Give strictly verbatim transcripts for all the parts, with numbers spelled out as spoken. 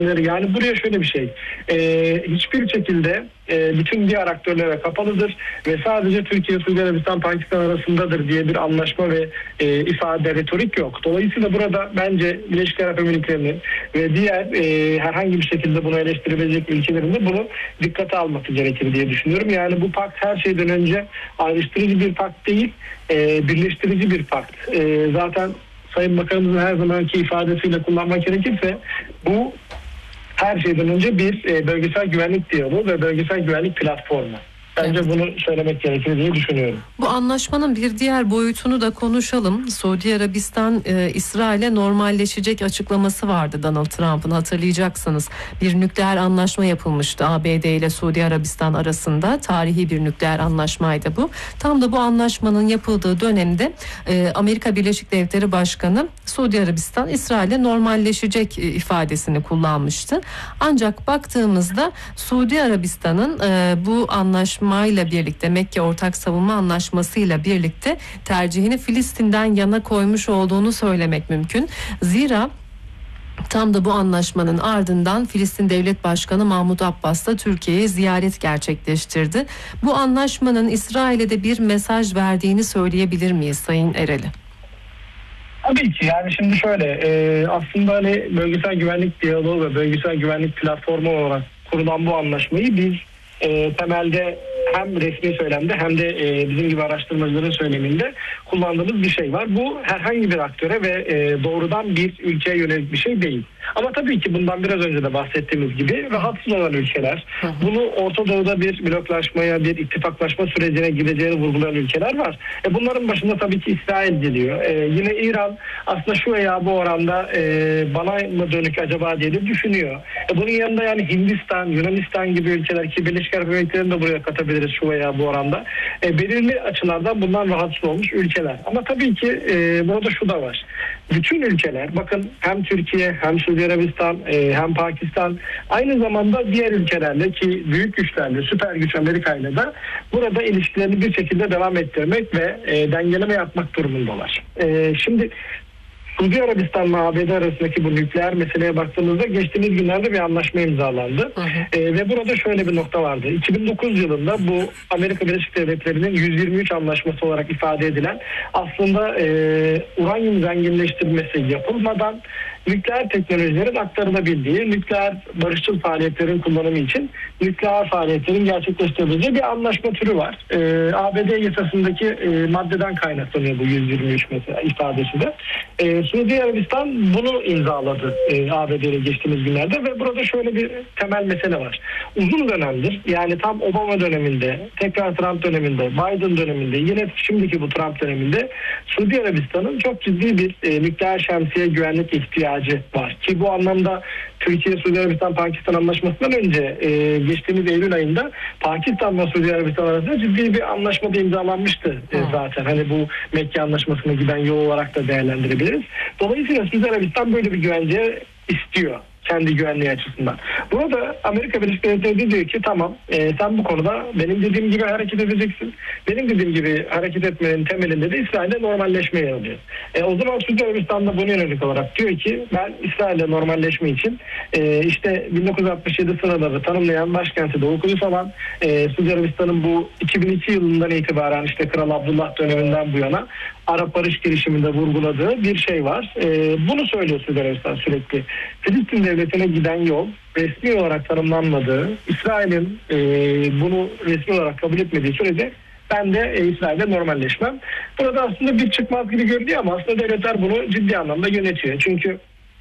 Yani buraya şöyle bir şey, e, hiçbir şekilde e, bütün diğer aktörlere kapalıdır ve sadece Türkiye, Suudi Arabistan, Pakistan arasındadır diye bir anlaşma ve e, ifade, retorik yok. Dolayısıyla burada bence Birleşik Arap Emirlikleri'nin ve diğer e, herhangi bir şekilde bunu eleştirebilecek ülkelerin de bunu dikkate alması gerekir diye düşünüyorum. Yani bu pakt her şeyden önce ayrıştırıcı bir pakt değil, e, birleştirici bir pakt. E, zaten Sayın Bakanımızın her zamanki ifadesiyle kullanmak gerekirse bu her şeyden önce bir e, bölgesel güvenlik diyaloğu ve bölgesel güvenlik platformu. Bence evet, bunu söylemek gerekir diye düşünüyorum. Bu anlaşmanın bir diğer boyutunu da konuşalım. Suudi Arabistan e, İsrail'e normalleşecek açıklaması vardı Donald Trump'ın, hatırlayacaksınız. Bir nükleer anlaşma yapılmıştı A B D ile Suudi Arabistan arasında. Tarihi bir nükleer anlaşmaydı bu. Tam da bu anlaşmanın yapıldığı dönemde e, Amerika Birleşik Devletleri Başkanı Suudi Arabistan İsrail'e normalleşecek e, ifadesini kullanmıştı. Ancak baktığımızda Suudi Arabistan'ın e, bu anlaşma ile birlikte, Mekke Ortak Savunma Anlaşması ile birlikte tercihini Filistin'den yana koymuş olduğunu söylemek mümkün. Zira tam da bu anlaşmanın ardından Filistin Devlet Başkanı Mahmut Abbas da Türkiye'ye ziyaret gerçekleştirdi. Bu anlaşmanın İsrail'e de bir mesaj verdiğini söyleyebilir miyiz Sayın Ereli? Tabii ki, yani şimdi şöyle e, aslında hani bölgesel güvenlik diyaloğu ve bölgesel güvenlik platformu olarak kurulan bu anlaşmayı biz e, temelde hem resmi söylemde hem de e, bizim gibi araştırmacıların söyleminde kullandığımız bir şey var. Bu herhangi bir aktöre ve e, doğrudan bir ülkeye yönelik bir şey değil. Ama tabii ki bundan biraz önce de bahsettiğimiz gibi rahatsız olan ülkeler, bunu Orta Doğu'da bir bloklaşmaya, bir ittifaklaşma sürecine gideceğini vurgulayan ülkeler var. E bunların başında tabii ki İsrail geliyor. E, yine İran aslında şu veya bu oranda e, bana mı dönük acaba diye de düşünüyor. E, bunun yanında yani Hindistan, Yunanistan gibi ülkeler, ki Birleşik Arap Emirlikleri'ni de buraya katabiliriz şu veya bu oranda. E, belirli açılardan bundan rahatsız olmuş ülkeler. Ama tabii ki e, burada şu da var. Bütün ülkeler, bakın hem Türkiye hem Suudi Arabistan e, hem Pakistan, aynı zamanda diğer ülkelerle, ki büyük güçlerle, süper güç Amerika ile de burada ilişkilerini bir şekilde devam ettirmek ve e, dengeleme yapmak durumundalar. E, şimdi Suudi Arabistan ve A B D arasındaki bu nükleer meseleye baktığımızda geçtiğimiz günlerde bir anlaşma imzalandı. Hı hı. E, ve burada şöyle bir nokta vardı. iki bin dokuz yılında bu Amerika Birleşik Devletleri'nin yüz yirmi üç anlaşması olarak ifade edilen, aslında e, uranyum zenginleştirmesi yapılmadan nükleer teknolojilerin aktarılabildiği, nükleer barışçıl faaliyetlerin kullanımı için nükleer faaliyetlerin gerçekleştirileceği bir anlaşma türü var. Ee, A B D yasasındaki e, maddeden kaynaklanıyor bu yüz yirmi üç mesela ifadesi de. Ee, Suudi Arabistan bunu imzaladı e, A B D ile geçtiğimiz günlerde ve burada şöyle bir temel mesele var. Uzun dönemdir, yani tam Obama döneminde, tekrar Trump döneminde, Biden döneminde, yine şimdiki bu Trump döneminde Suudi Arabistan'ın çok ciddi bir e, nükleer şemsiye güvenlik ihtiyacı var. Ki bu anlamda Türkiye, Suudi Arabistan, Pakistan anlaşmasından önce e, geçtiğimiz Eylül ayında Pakistan ve Suudi Arabistan arasında ciddi bir anlaşma da imzalanmıştı e, zaten. Hani bu Mekke anlaşmasına giden yol olarak da değerlendirebiliriz. Dolayısıyla Suudi Arabistan böyle bir güvence istiyor kendi güvenliği açısından. Burada Amerika Birleşik Devletleri diyor ki tamam, e, sen bu konuda benim dediğim gibi hareket edeceksin. Benim dediğim gibi hareket etmenin temelinde de İsrail'le normalleşme yer alıyor. E, o zaman Suudi Arabistan da buna yönelik olarak diyor ki ben İsrail'le normalleşme için e, işte bin dokuz yüz altmış yedi sınırları tanımlayan, başkenti Doğu Kudüs olan, e, Suudi Arabistan'ın bu iki bin iki yılından itibaren işte Kral Abdullah döneminden bu yana Arap Barış girişiminde vurguladığı bir şey var. E, bunu söylüyor Suudi Arabistan sürekli. Filistin devletine giden yol resmi olarak tanımlanmadığı, İsrail'in e, bunu resmi olarak kabul etmediği sürece ben de e, İsrail'le normalleşmem. Burada aslında bir çıkmaz gibi görünüyor ama aslında devletler bunu ciddi anlamda yönetiyor. Çünkü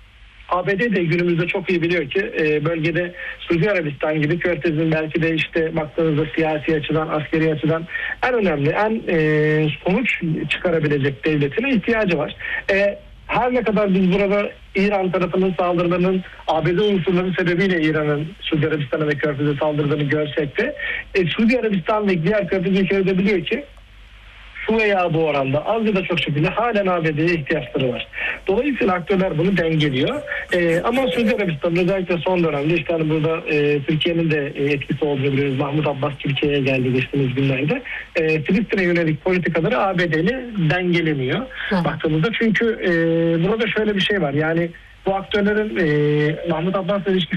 A B D de günümüzde çok iyi biliyor ki e, bölgede Suudi Arabistan gibi Körfez'in belki de işte baktığınızda siyasi açıdan, askeri açıdan en önemli, en e, sonuç çıkarabilecek devletine ihtiyacı var. E, Her ne kadar biz burada İran tarafının saldırılarının A B D unsurları sebebiyle İran'ın Suudi Arabistan'a ve Körfez'e saldırdığını görsek de e, Suudi Arabistan ve diğer Körfez ülkeleri de biliyor ki şu veya bu oranda az ya da çok şekilde halen A B D'ye ihtiyaçları var. Dolayısıyla aktörler bunu dengeliyor. Ee, ama Suudi Arabistan özellikle son dönemde işte hani burada e, Türkiye'nin de e, etkisi olduğunu biliyoruz. Mahmut Abbas Türkiye'ye geldi geçtiğimiz günlerde. E, Filistin'e yönelik politikaları A B D ile dengeleniyor. Hı. Baktığımızda çünkü e, burada şöyle bir şey var. Yani bu aktörlerin e, Mahmut Abbas'la ilişkisi